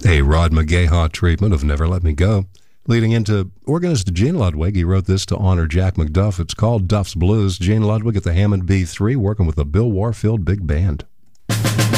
A Rod McGaha treatment of Never Let Me Go. Leading into organist Gene Ludwig, he wrote this to honor Jack McDuff. It's called Duff's Blues. Gene Ludwig at the Hammond B3, working with the Bill Warfield Big Band.